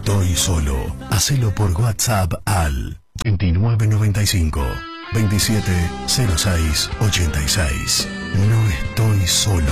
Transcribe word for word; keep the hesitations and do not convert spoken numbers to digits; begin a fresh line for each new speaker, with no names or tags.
estoy solo. Hacelo por WhatsApp al veintinueve noventa y cinco, veintisiete cero seis ochenta y seis. No estoy solo.